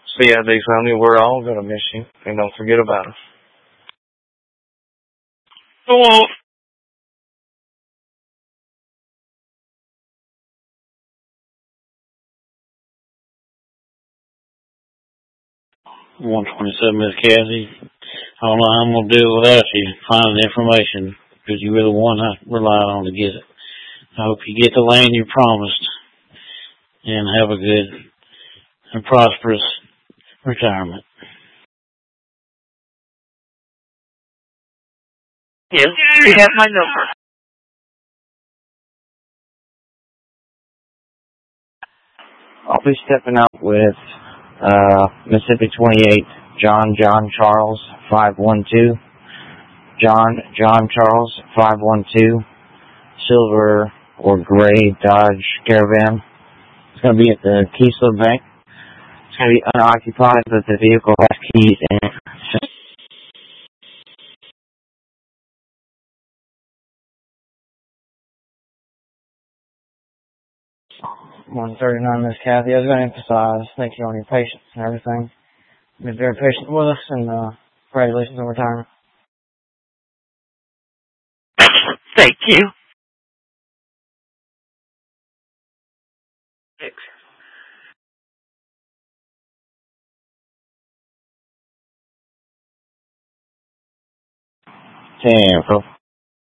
So yeah, they told me we're all gonna miss you, and don't forget about us. Hello. $127, Miss Kathy. I don't know how I'm gonna do without you finding information, because you were the one I relied on to get it. I hope you get the land you promised, and have a good and prosperous retirement. Yes, you have my number. I'll be stepping out with Mississippi 28, John Charles 512, John Charles 512, silver or gray Dodge Caravan. It's going to be at the Keysler Bank. It's going to be unoccupied, but the vehicle has keys in it. 139, Miss Kathy. I was going to emphasize, thank you on your patience and everything. You've been very patient with us, and congratulations on retirement. Thank you. Thanks. 10,